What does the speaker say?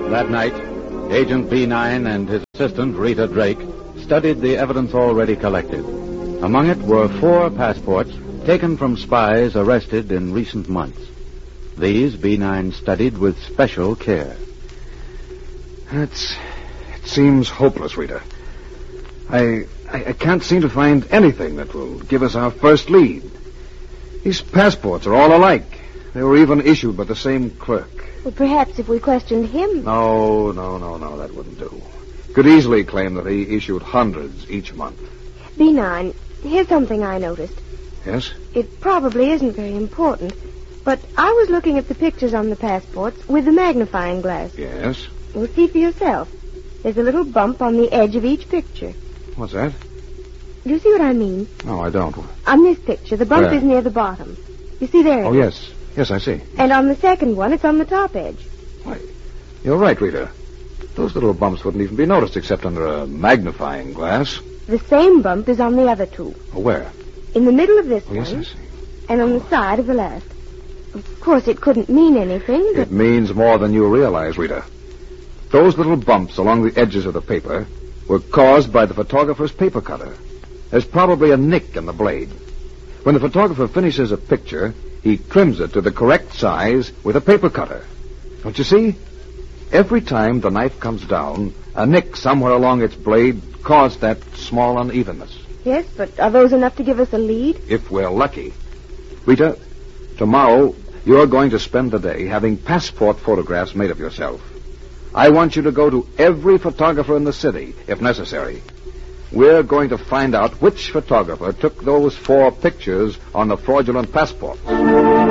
That night, Agent B9 and his assistant, Rita Drake, studied the evidence already collected. Among it were 4 passports taken from spies arrested in recent months. These B9 studied with special care. It seems hopeless, Rita. I can't seem to find anything that will give us our first lead. These passports are all alike. They were even issued by the same clerk. Well, perhaps if we questioned him... No, that wouldn't do. Could easily claim that he issued hundreds each month. B9, here's something I noticed. Yes? It probably isn't very important, but I was looking at the pictures on the passports with the magnifying glass. Yes? Well, see for yourself. There's a little bump on the edge of each picture. What's that? Do you see what I mean? No, I don't. On this picture, the bump Where? is near the bottom. You see there? Oh, yes. Yes, I see. And on the second one, it's on the top edge. Why, you're right, Rita. Those little bumps wouldn't even be noticed except under a magnifying glass. The same bump is on the other 2. Oh, where? In the middle of this Oh, yes, one. I see. And on the side of the last. Of course, it couldn't mean anything, but... It means more than you realize, Rita. Those little bumps along the edges of the paper were caused by the photographer's paper cutter. There's probably a nick in the blade. When the photographer finishes a picture, he trims it to the correct size with a paper cutter. Don't you see? Every time the knife comes down, a nick somewhere along its blade caused that small unevenness. Yes, but are those enough to give us a lead? If we're lucky. Rita, tomorrow you're going to spend the day having passport photographs made of yourself. I want you to go to every photographer in the city, if necessary. We're going to find out which photographer took those 4 pictures on the fraudulent passport.